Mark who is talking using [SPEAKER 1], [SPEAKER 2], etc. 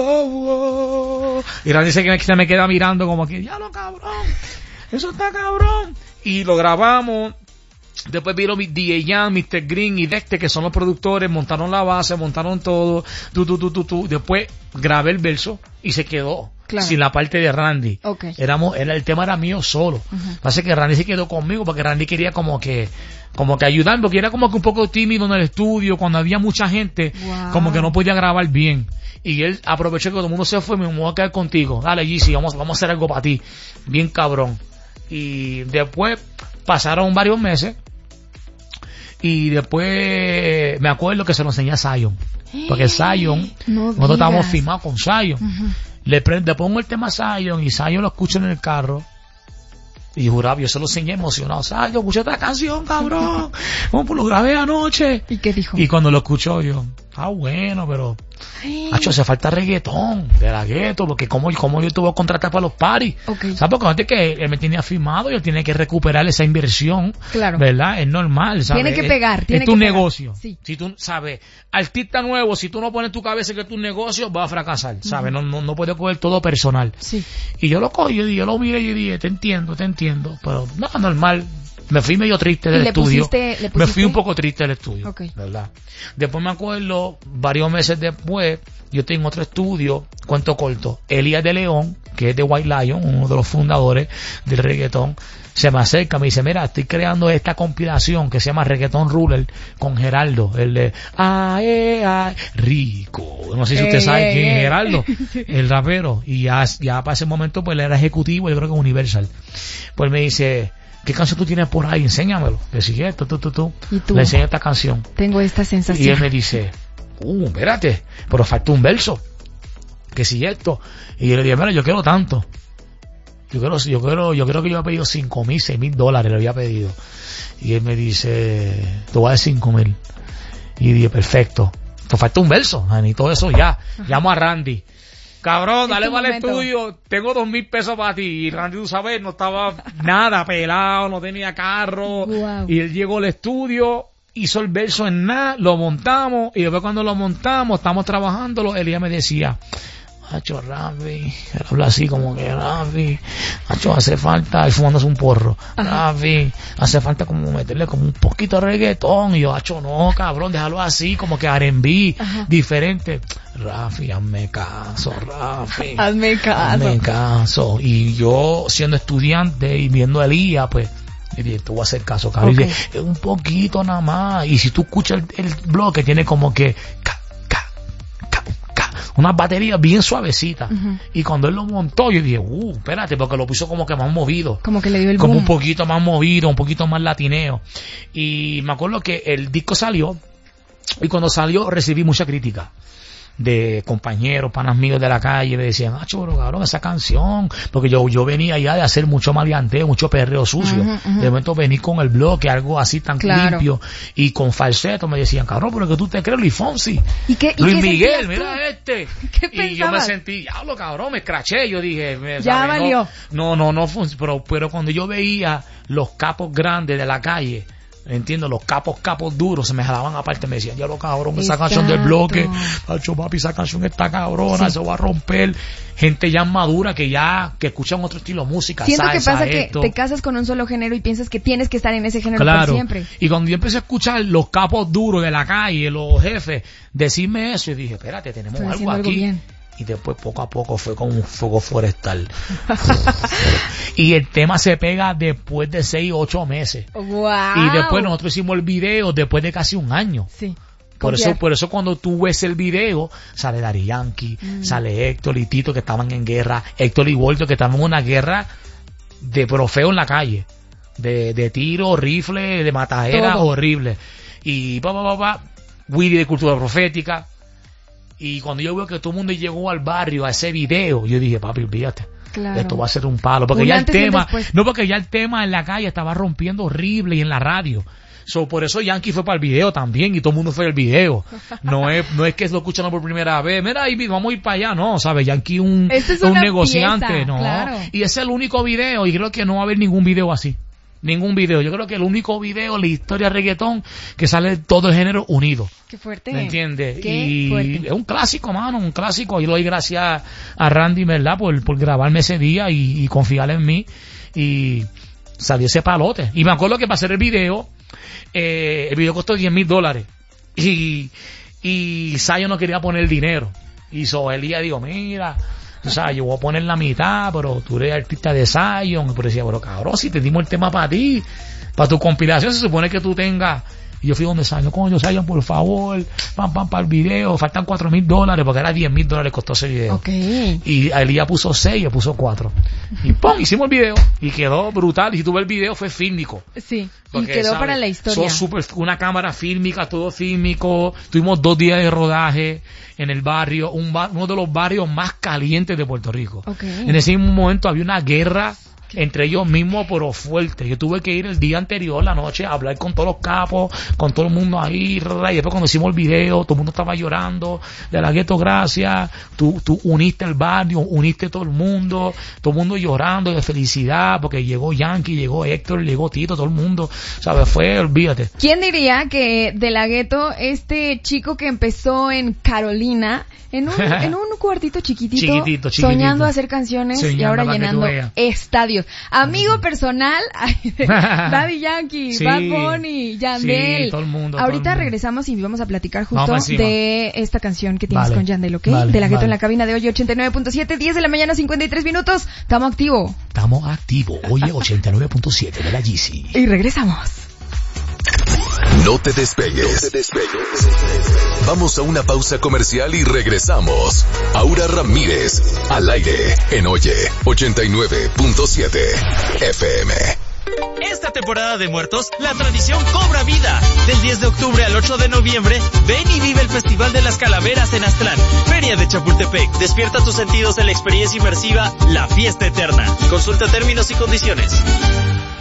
[SPEAKER 1] Y Randy se me queda mirando como que, ya lo cabrón, eso está cabrón. Y lo grabamos. Después vieron DJ Jan, Mr. Green y Dexter, que son los productores, montaron la base, montaron todo, Después grabé el verso y se quedó. Claro. Sin la parte de Randy.
[SPEAKER 2] Okay.
[SPEAKER 1] El tema era mío solo. Pasa que Randy se quedó conmigo porque Randy quería como que ayudarme, porque era como que un poco tímido en el estudio, cuando había mucha gente, como que no podía grabar bien. Y él aprovechó que todo el mundo se fue, me voy a quedar contigo. Dale, Yeezy, vamos a hacer algo para ti. Bien cabrón. Y después pasaron varios meses. Y después me acuerdo que se lo enseñé a Zion. Porque Zion, nosotros estábamos firmados con Zion. Le pongo el tema a Zion y Zion lo escucha en el carro. Y juraba, yo se lo enseñé emocionado. Zion, escuché esta canción, cabrón. Como lo grabé anoche.
[SPEAKER 2] ¿Y qué dijo?
[SPEAKER 1] Y cuando lo escuchó yo, bueno, pero Hacho, hace falta reggaetón de la gueto, porque como yo tuve que contratar para los parties.
[SPEAKER 2] Okay.
[SPEAKER 1] ¿Sabes? Porque antes que él me tenía firmado y él tiene que recuperar esa inversión.
[SPEAKER 2] Claro.
[SPEAKER 1] ¿Verdad? Es normal, ¿sabes?
[SPEAKER 2] Tiene que pegar.
[SPEAKER 1] Es tu negocio.
[SPEAKER 2] Sí.
[SPEAKER 1] Si tú, ¿sabes? Artista nuevo, si tú no pones tu cabeza que es tu negocio, va a fracasar, ¿sabes? No puedes coger todo personal.
[SPEAKER 2] Sí.
[SPEAKER 1] Y yo lo cogí, yo lo miré y dije, te entiendo, pero no, normal. Me fui medio triste del estudio. Me fui un poco triste del estudio,
[SPEAKER 2] okay.
[SPEAKER 1] ¿Verdad? Después me acuerdo, varios meses después, yo tengo otro estudio, cuento corto, Elías de León, que es de White Lion, uno de los fundadores del reggaetón, se me acerca, me dice, mira, estoy creando esta compilación que se llama Reggaeton Ruler con Geraldo, el de ay, rico. No sé si usted sabe quién es Geraldo, el rapero. Y ya para ese momento, pues él era ejecutivo, yo creo que Universal. Pues me dice, ¿qué canción tú tienes por ahí? Enséñamelo. Le dije, esto, tú.
[SPEAKER 2] ¿Y tú?
[SPEAKER 1] Le enseño esta canción.
[SPEAKER 2] Tengo esta sensación.
[SPEAKER 1] Y él me dice, espérate, pero falta un verso. ¿Qué si esto? Y yo le dije, mira, yo quiero tanto. Yo creo que yo había pedido $5,000, $6,000 le había pedido. Y él me dice, te voy a dar 5,000. Y dije, perfecto. Te falta un verso, y todo eso ya. Llamo a Randy. Cabrón, dale para el estudio, tengo $2,000 para ti. Y Randy, tú sabes, no estaba nada pelado, no tenía carro.
[SPEAKER 2] Wow.
[SPEAKER 1] Y él llegó al estudio, hizo el verso en nada, lo montamos. Y después cuando lo montamos, estamos trabajándolo, Elías me decía, Hacho, Rafi, él habla así como que, Rafi, Hacho, hace falta, y fumándose un porro, Rafi, hace falta como meterle como un poquito de reggaetón. Y yo, Hacho, no, cabrón, déjalo así, como que R&B, diferente. Rafi, hazme caso, Rafi.
[SPEAKER 2] Hazme caso.
[SPEAKER 1] Y yo, siendo estudiante y viendo a Elías, pues, y dije, te voy a hacer caso, cabrón.
[SPEAKER 2] Okay.
[SPEAKER 1] Y dije, es un poquito nada más. Y si tú escuchas el bloque, tiene como que unas baterías bien suavecitas. Y cuando él lo montó, yo dije, espérate, porque lo puso como que más movido.
[SPEAKER 2] Como que le dio el
[SPEAKER 1] como
[SPEAKER 2] boom.
[SPEAKER 1] Un poquito más movido, un poquito más latineo. Y me acuerdo que el disco salió, y cuando salió recibí mucha crítica de compañeros, panas míos de la calle, me decían, pero cabrón, esa canción, porque yo venía ya de hacer mucho maleanteo, mucho perreo sucio, de momento venir con el bloque, algo así tan limpio, y con falseto, me decían, cabrón, pero que tú te crees Luis Fonsi, Luis Miguel, mira este, y yo me sentí, diablo, cabrón, me escraché, yo dije,
[SPEAKER 2] ya valió,
[SPEAKER 1] no, pero cuando yo veía los capos grandes de la calle, entiendo, los capos duros se me jalaban aparte, me decían, ya lo cabrón, esa canción del bloque, Hacho, papi, esa canción está cabrona, eso va a romper. Gente ya madura que escuchan otro estilo de música,
[SPEAKER 2] siento
[SPEAKER 1] salsa,
[SPEAKER 2] que pasa
[SPEAKER 1] esto.
[SPEAKER 2] que te casas con un solo género y piensas que tienes que estar en ese género
[SPEAKER 1] por
[SPEAKER 2] siempre.
[SPEAKER 1] Y cuando yo empecé a escuchar los capos duros de la calle, los jefes, decirme eso, y dije, espérate, tenemos algo aquí.
[SPEAKER 2] Bien.
[SPEAKER 1] Y después poco a poco fue como un fuego forestal. Y el tema se pega después de 6 o 8 meses.
[SPEAKER 2] Wow.
[SPEAKER 1] Y después nosotros hicimos el video después de casi un año.
[SPEAKER 2] Sí.
[SPEAKER 1] Por eso cuando tú ves el video, sale Daddy Yankee, sale Héctor y Tito que estaban en guerra, Héctor y Walter que estaban en una guerra de profeo en la calle. De tiro, rifle, de mataderas horrible. Y Willy de Cultura Profética. Y cuando yo veo que todo el mundo llegó al barrio a ese video, yo dije, papi, olvídate.
[SPEAKER 2] Claro.
[SPEAKER 1] Esto va a ser un palo. Porque ya el tema en la calle estaba rompiendo horrible y en la radio. Por eso Yankee fue para el video también y todo el mundo fue al video. No es que lo escuchan por primera vez. Mira, vamos a ir para allá. No, ¿sabes? Yankee es un negociante.
[SPEAKER 2] Pieza,
[SPEAKER 1] no.
[SPEAKER 2] Claro.
[SPEAKER 1] Y ese es el único video y creo que no va a haber ningún video así. Ningún video. Yo creo que el único video en la historia de reggaetón que sale todo el género unido.
[SPEAKER 2] Qué fuerte.
[SPEAKER 1] ¿Me entiendes?
[SPEAKER 2] Qué fuerte.
[SPEAKER 1] Es un clásico, mano, un clásico. Y lo doy gracias a Randy, ¿verdad? Por grabarme ese día y confiar en mí. Y salió ese palote. Y me acuerdo que para hacer el video costó $10,000. Y Zion no quería poner el dinero. Y Soelía dijo, mira, o sea, yo voy a poner la mitad, pero tú eres artista de Zion. Pero decía, pero cabrón, si te dimos el tema para ti, para tu compilación, se supone que tú tengas. Y yo fui donde Zion, coño, Zion, por favor, para el video, faltan $4,000, porque era $10,000 costó ese video.
[SPEAKER 2] Okay.
[SPEAKER 1] Y Elías puso 6, yo puso 4. Y ¡pum! Hicimos el video. Y quedó brutal. Y si tú ves el video, fue fílmico.
[SPEAKER 2] Sí.
[SPEAKER 1] Porque,
[SPEAKER 2] y quedó
[SPEAKER 1] ¿sabes?
[SPEAKER 2] para la historia.
[SPEAKER 1] Una cámara fílmica, todo fílmico. Tuvimos 2 días de rodaje en el barrio, uno de los barrios más calientes de Puerto Rico.
[SPEAKER 2] Okay.
[SPEAKER 1] En ese mismo momento había una guerra entre ellos mismos, pero fuerte. Yo tuve que ir el día anterior, la noche, a hablar con todos los capos, con todo el mundo ahí, y después cuando hicimos el video, todo el mundo estaba llorando, de la gueto, gracias, tú uniste el barrio, uniste todo el mundo llorando de felicidad, porque llegó Yankee, llegó Héctor, llegó Tito, todo el mundo, ¿sabes? Olvídate.
[SPEAKER 2] ¿Quién diría que de la gueto, este chico que empezó en Carolina, en un cuartito chiquitito, soñando a hacer canciones y ahora llenando estadios? Amigo personal, Daddy Yankee,
[SPEAKER 1] sí,
[SPEAKER 2] Bad Bunny, Yandel.
[SPEAKER 1] Sí, todo el mundo.
[SPEAKER 2] Ahorita regresamos y vamos a platicar justo de esta canción que tienes con Yandel, ¿ok? De la gueto en la cabina de hoy, 89.7, 10 de la mañana, 53 minutos. Estamos activos.
[SPEAKER 1] Oye, 89.7 de la GC.
[SPEAKER 2] Y regresamos.
[SPEAKER 3] No te despegues. Vamos a una pausa comercial y regresamos. Aura Ramírez, al aire, en Oye, 89.7 FM.
[SPEAKER 4] Esta temporada de Muertos, la tradición cobra vida. Del 10 de octubre al 8 de noviembre, ven y vive el Festival de las Calaveras en Aztlán, Feria de Chapultepec. Despierta tus sentidos en la experiencia inmersiva La Fiesta Eterna. Consulta términos y condiciones.